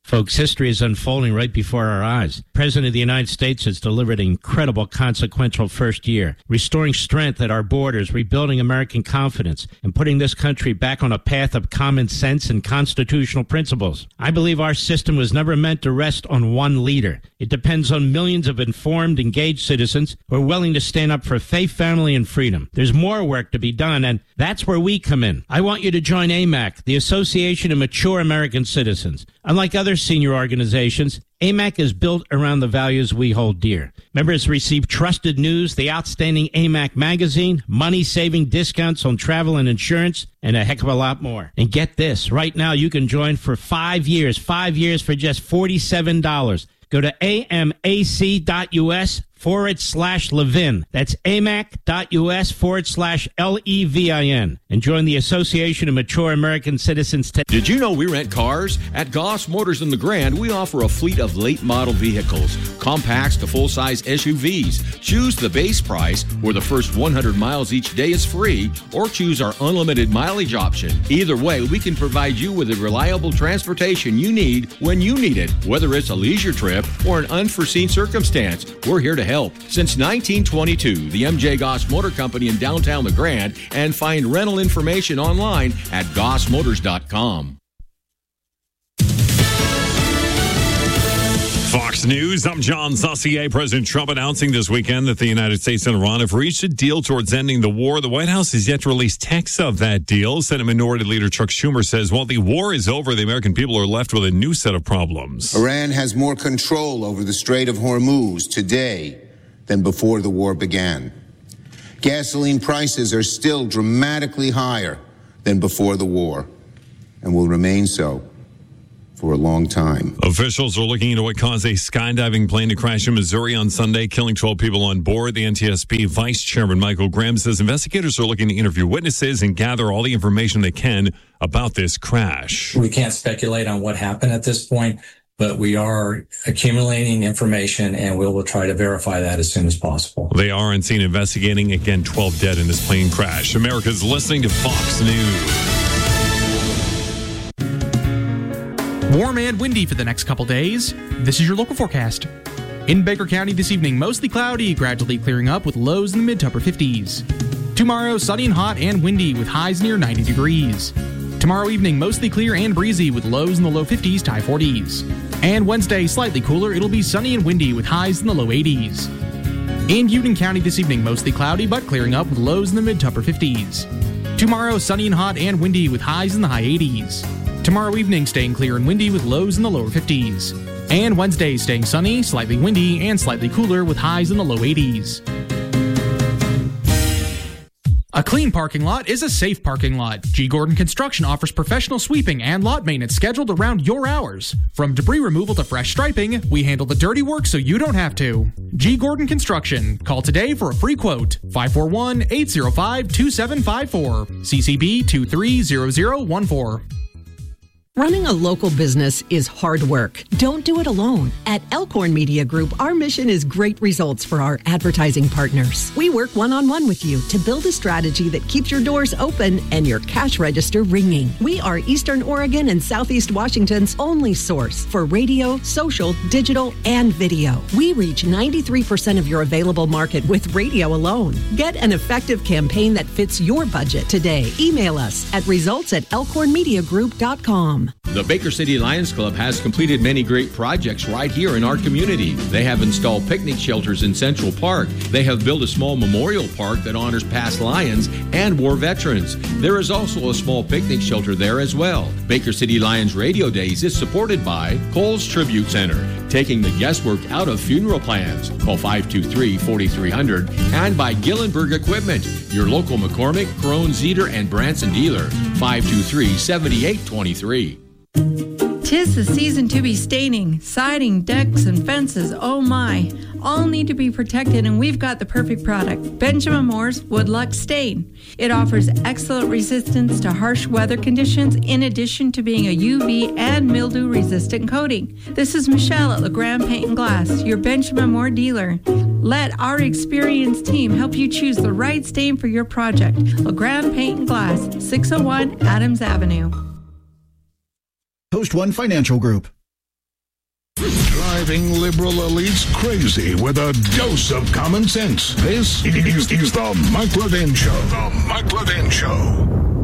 Folks, history is unfolding right before our eyes. The President of the United States has delivered an incredible, consequential first year, restoring strength at our borders, rebuilding American confidence, and putting this country back on a path of common sense and constitutional principles. I believe our system was never meant to rest on one leader. It depends on millions of informed, engaged citizens who are willing to stand up for faith, family, and freedom. There's more work to be done, and that's where we come in. I want you to join AMAC, the Association of Mature American Citizens. Unlike other senior organizations, AMAC is built around the values we hold dear. Members receive trusted news, the outstanding AMAC magazine, money-saving discounts on travel and insurance, and a heck of a lot more. And get this, right now you can join for 5 years for just $47. Go to amac.us/Levin. That's amac.us/Levin. And join the Association of Mature American Citizens today. Did you know we rent cars? At Goss Motors in the Grand, we offer a fleet of late model vehicles, compacts to full-size SUVs. Choose the base price, where the first 100 miles each day is free, or choose our unlimited mileage option. Either way, we can provide you with the reliable transportation you need when you need it. Whether it's a leisure trip or an unforeseen circumstance, we're here to help. Since 1922, the MJ Goss Motor Company in downtown La Grande, and find rental information online at gossmotors.com. Fox News, I'm John Saucier. President Trump announcing this weekend that the United States and Iran have reached a deal towards ending the war. The White House has yet to release texts of that deal. Senate Minority Leader Chuck Schumer says while the war is over, the American people are left with a new set of problems. Iran has more control over the Strait of Hormuz today than before the war began. Gasoline prices are still dramatically higher than before the war and will remain so for a long time. Officials are looking into what caused a skydiving plane to crash in Missouri on Sunday, killing 12 people on board. The NTSB Vice Chairman Michael Graham says investigators are looking to interview witnesses and gather all the information they can about this crash. We can't speculate on what happened at this point, but we are accumulating information, and we will try to verify that as soon as possible. They are on scene investigating. Again, 12 dead in this plane crash. America's listening to Fox News. Warm and windy for the next couple days. This is your local forecast. In Baker County this evening, mostly cloudy, gradually clearing up with lows in the mid to upper 50s. Tomorrow, sunny and hot and windy with highs near 90 degrees. Tomorrow evening, mostly clear and breezy with lows in the low 50s to high 40s. And Wednesday, slightly cooler, it'll be sunny and windy with highs in the low 80s. In Union County this evening, mostly cloudy but clearing up with lows in the mid to upper 50s. Tomorrow, sunny and hot and windy with highs in the high 80s. Tomorrow evening, staying clear and windy with lows in the lower 50s. And Wednesday, staying sunny, slightly windy, and slightly cooler with highs in the low 80s. A clean parking lot is a safe parking lot. G. Gordon Construction offers professional sweeping and lot maintenance scheduled around your hours. From debris removal to fresh striping, we handle the dirty work so you don't have to. G. Gordon Construction. Call today for a free quote. 541-805-2754. CCB 230014. Running a local business is hard work. Don't do it alone. At Elkhorn Media Group, our mission is great results for our advertising partners. We work one-on-one with you to build a strategy that keeps your doors open and your cash register ringing. We are Eastern Oregon and Southeast Washington's only source for radio, social, digital, and video. We reach 93% of your available market with radio alone. Get an effective campaign that fits your budget today. Email us at results@elkhornmediagroup.com. The Baker City Lions Club has completed many great projects right here in our community. They have installed picnic shelters in Central Park. They have built a small memorial park that honors past Lions and war veterans. There is also a small picnic shelter there as well. Baker City Lions Radio Days is supported by Kohl's Tribute Center, taking the guesswork out of funeral plans. Call 523-4300. And by Gillenberg Equipment, your local McCormick, Crone, Zeder, and Branson dealer. 523-7823. 'Tis the season to be staining, siding, decks, and fences. Oh my! All need to be protected, and we've got the perfect product. Benjamin Moore's Woodluck Stain. It offers excellent resistance to harsh weather conditions, in addition to being a UV and mildew-resistant coating. This is Michelle at LeGrand Paint and Glass, your Benjamin Moore dealer. Let our experienced team help you choose the right stain for your project. LeGrand Paint and Glass, 601 Adams Avenue. Post One Financial Group. driving liberal elites crazy with a dose of common sense. This is the Mike Levin Show. The Mike Levin Show.